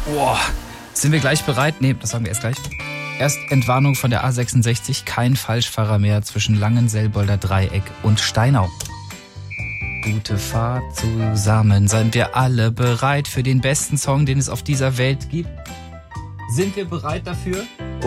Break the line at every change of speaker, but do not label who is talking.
Boah, sind wir gleich bereit? Nee, das sagen wir erst gleich. Erst Entwarnung von der A66, kein Falschfahrer mehr zwischen Langenselbolder Dreieck und Steinau. Gute Fahrt zusammen, seien wir alle bereit für den besten Song, den es auf dieser Welt gibt? Sind wir bereit dafür?